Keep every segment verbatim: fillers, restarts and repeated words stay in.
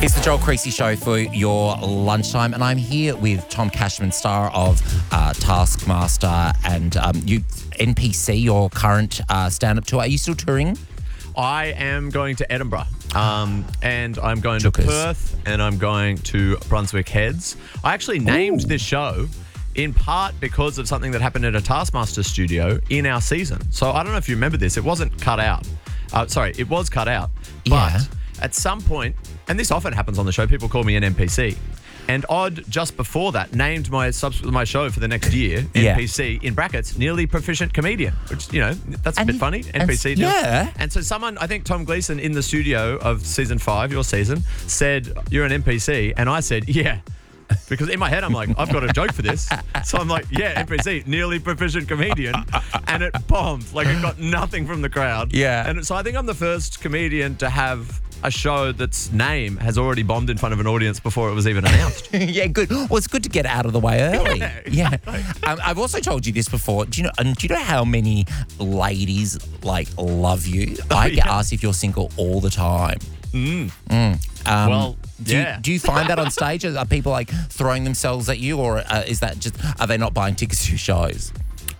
It's the Joel Creasy Show for your lunchtime, and I'm here with Tom Cashman, star of uh, Taskmaster and um, you N P C, your current uh, stand-up tour. Are you still touring? I am going to Edinburgh, um, and I'm going Jookers. to Perth, and I'm going to Brunswick Heads. I actually named Ooh. this show in part because of something that happened at a Taskmaster studio in our season. So I don't know if you remember this. It wasn't cut out. Uh, sorry, it was cut out. But Yeah. at some point, and this often happens on the show, people call me an N P C. And Odd, just before that, named my subs- my show for the next year, Yeah. N P C, in brackets, nearly proficient comedian, which, you know, that's a And bit you- funny, and N P C. s- deal. yeah. And so someone, I think Tom Gleeson in the studio of season five, your season, said, you're an N P C. And I said, yeah. Because in my head, I'm like, I've got a joke for this. So I'm like, yeah, N P C, nearly proficient comedian. And it bombed. Like, it got nothing from the crowd. Yeah. And so I think I'm the first comedian to have a show that's name has already bombed in front of an audience before it was even announced. Yeah, good. Well, it's good to get out of the way early. Yeah, Yeah. Um, I've also told you this before. Do you know? And do you know how many ladies like love you? I get yeah. asked if you're single all the time. Mm. Um, Well, do you, yeah. do you find that on stage? Are people like throwing themselves at you, or uh, is that just are they not buying tickets to your shows?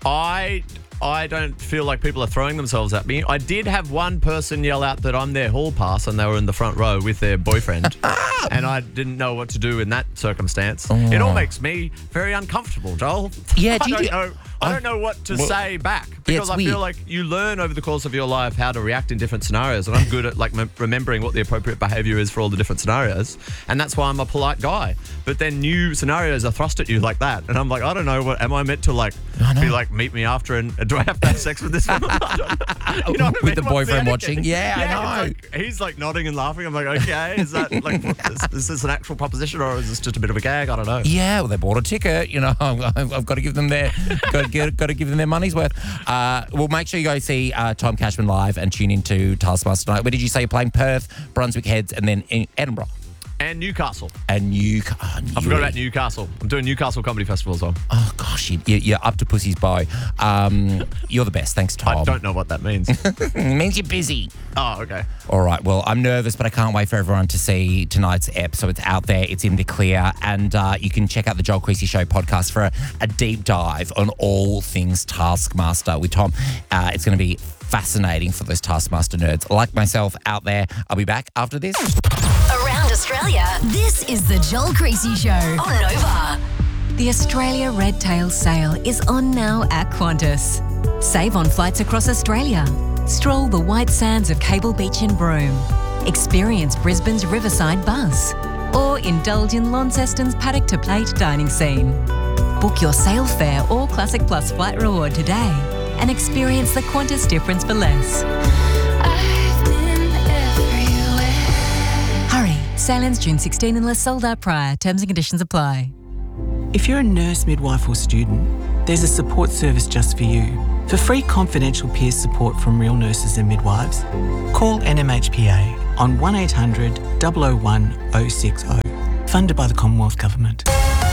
I I don't feel like people are throwing themselves at me. I did have one person yell out that I'm their hall pass, and they were in the front row with their boyfriend. And I didn't know what to do in that circumstance. It all makes me very uncomfortable, Joel. Yeah, I do you don't do- know. I don't know what to Well, say back yeah, because it's I weird. feel like you learn over the course of your life how to react in different scenarios, and I'm good at like m- remembering what the appropriate behaviour is for all the different scenarios, and that's why I'm a polite guy. But then new scenarios are thrust at you like that, and I'm like, I don't know, what am I meant to like I know. be like, meet me after, and do I have to have sex with this woman? I don't know. You know what I With the mean? What's boyfriend etiquette? watching? Yeah, I know. it's like- he's like nodding and laughing. I'm like, okay, is that like, what, is, is this an actual proposition or is this just a bit of a gag? I don't know. Yeah, well, they bought a ticket. You know, I've, I've got to give them their, got to, get, got to give them their money's worth. Uh, well, make sure you go see uh, Tom Cashman live and tune into Taskmaster tonight. Where did you say you're playing? Perth, Brunswick Heads, and then in Edinburgh And Newcastle. and New. Oh, I forgot about Newcastle. I'm doing Newcastle Comedy Festival as well. Oh gosh, you, you- you're up to pussy's bow. Um, you're the best. Thanks, Tom. I don't know what that means. It means you're busy. Oh, okay. All right. Well, I'm nervous, but I can't wait for everyone to see tonight's ep. So it's out there. It's in the clear. And uh, you can check out the Joel Creasy Show podcast for a, a deep dive on all things Taskmaster with Tom. Uh, it's going to be fascinating for those Taskmaster nerds like myself out there. I'll be back after this. Around Australia, this is the Joel Creasy Show on Nova. The Australia Red Tail Sale is on now at Qantas. Save on flights across Australia. Stroll the white sands of Cable Beach in Broome. Experience Brisbane's Riverside Bus. Or indulge in Launceston's paddock to plate dining scene. Book your sale fare or Classic Plus flight reward today and experience the Qantas difference for less. I've been everywhere. Hurry, sale ends June sixteenth unless sold out prior. Terms and conditions apply. If you're a nurse, midwife or student, there's a support service just for you. For free confidential peer support from real nurses and midwives, call N M H P A on one eight hundred, double oh one, oh six oh. Funded by the Commonwealth Government.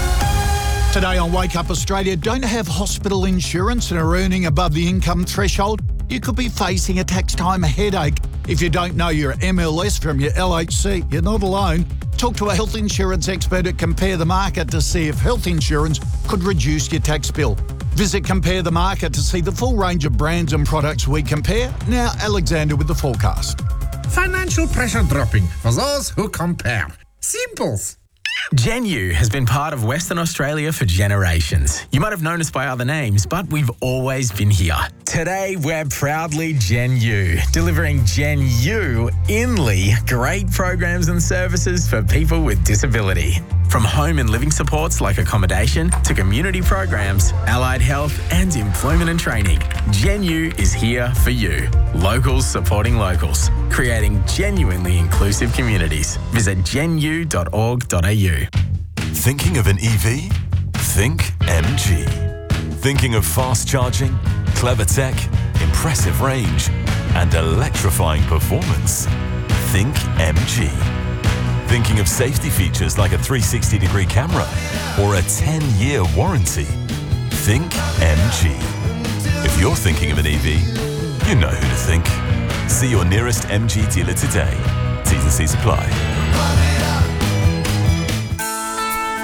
Today on Wake Up Australia, don't have hospital insurance and are earning above the income threshold? You could be facing a tax time headache. If you don't know your M L S from your L H C, you're not alone. Talk to a health insurance expert at Compare the Market to see if health insurance could reduce your tax bill. Visit Compare the Market to see the full range of brands and products we compare. Now, Alexander with the forecast. Financial pressure dropping for those who compare. Simples. Genu has been part of Western Australia for generations. You might have known us by other names, but we've always been here. Today, we're proudly Genu, delivering Genu inly great programs and services for people with disability. From home and living supports like accommodation to community programs, allied health and employment and training, Genu is here for you. Locals supporting locals, creating genuinely inclusive communities. Visit genu dot org dot a u. Thinking of an E V? Think M G. Thinking of fast charging, clever tech, impressive range, and electrifying performance? Think M G. Thinking of safety features like a three sixty degree camera or a ten year warranty? Think M G. If you're thinking of an E V, you know who to think. See your nearest M G dealer today. T's and C's apply.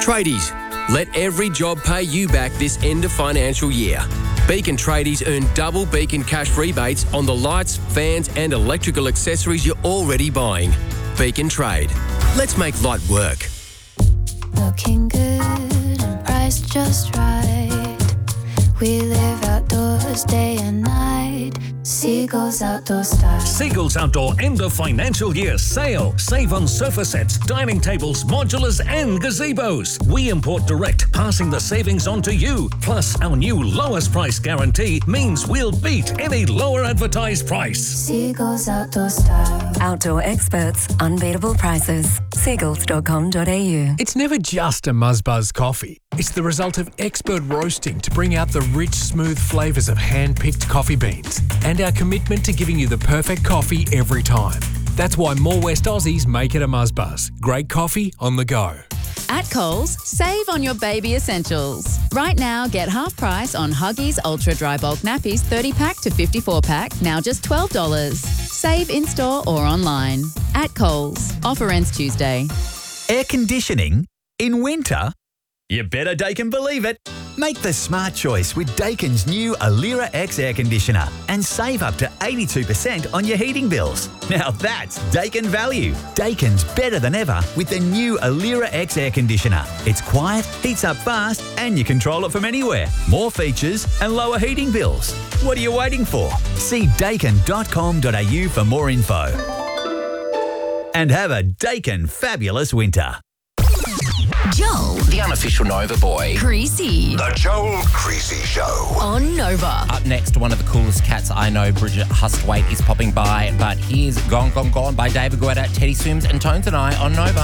Tradies, let every job pay you back this end of financial year. Beacon Tradies earn double Beacon cash rebates on the lights, fans and electrical accessories you're already buying. Beacon Trade. Let's make light work. Looking good and priced just right. We live outdoors day and night. Seagulls Outdoor Style. Seagulls Outdoor end of financial year sale. Save on sofa sets, dining tables, modulars and gazebos. We import direct, passing the savings on to you. Plus, our new lowest price guarantee means we'll beat any lower advertised price. Seagulls Outdoor Style. Outdoor experts, unbeatable prices. seagulls dot com dot a u. It's never just a Muzzbuzz coffee. It's the result of expert roasting to bring out the rich, smooth flavours of hand-picked coffee beans and our commitment to giving you the perfect coffee every time. That's why more West Aussies make it a Muzzbuzz. Great coffee on the go. At Coles, save on your baby essentials. Right now, get half price on Huggies Ultra Dry Bulk Nappies thirty pack to fifty-four pack, now just twelve dollars. Save in-store or online. At Coles. Offer ends Tuesday. Air conditioning in winter? You better Daikin believe it. Make the smart choice with Daikin's new Alira X air conditioner and save up to eighty-two percent on your heating bills. Now that's Daikin value. Daikin's better than ever with the new Alira X air conditioner. It's quiet, heats up fast, and you control it from anywhere. More features and lower heating bills. What are you waiting for? See daikin dot com dot a u for more info. And have a Daikin fabulous winter. Joel, The unofficial Nova boy. Creasy. The Joel Creasy Show. On Nova. Up next, one of the coolest cats I know, Bridget Hustwaite, is popping by. But here's Gone, Gone, Gone by David Guetta, Teddy Swims and Tones and I on Nova.